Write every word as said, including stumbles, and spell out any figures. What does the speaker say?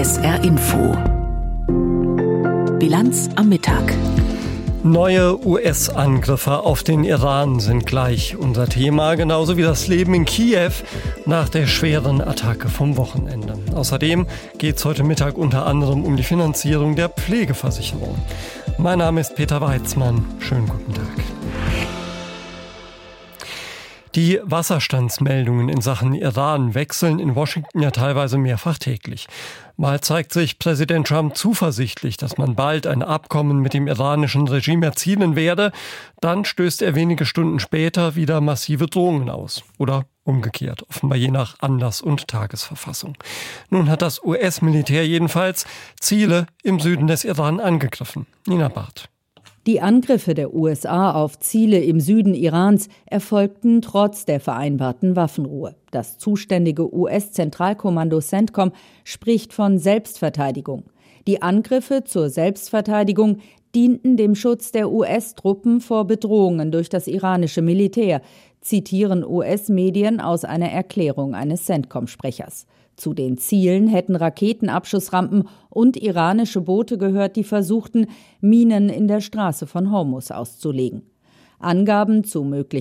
S R Info. Bilanz am Mittag. Neue U S-Angriffe auf den Iran sind gleich unser Thema, genauso wie das Leben in Kiew nach der schweren Attacke vom Wochenende. Außerdem geht es heute Mittag unter anderem um die Finanzierung der Pflegeversicherung. Mein Name ist Peter Weizmann. Schönen guten Tag. Die Wasserstandsmeldungen in Sachen Iran wechseln in Washington ja teilweise mehrfach täglich. Mal zeigt sich Präsident Trump zuversichtlich, dass man bald ein Abkommen mit dem iranischen Regime erzielen werde. Dann stößt er wenige Stunden später wieder massive Drohungen aus. Oder umgekehrt, offenbar je nach Anlass und Tagesverfassung. Nun hat das U S-Militär jedenfalls Ziele im Süden des Iran angegriffen. Nina Barth. Die Angriffe der U S A auf Ziele im Süden Irans erfolgten trotz der vereinbarten Waffenruhe. Das zuständige U S-Zentralkommando CENTCOM spricht von Selbstverteidigung. Die Angriffe zur Selbstverteidigung dienten dem Schutz der U S-Truppen vor Bedrohungen durch das iranische Militär, zitieren U S-Medien aus einer Erklärung eines CENTCOM-Sprechers. Zu den Zielen hätten Raketenabschussrampen und iranische Boote gehört, die versuchten, Minen in der Straße von Hormuz auszulegen. Angaben zu möglichen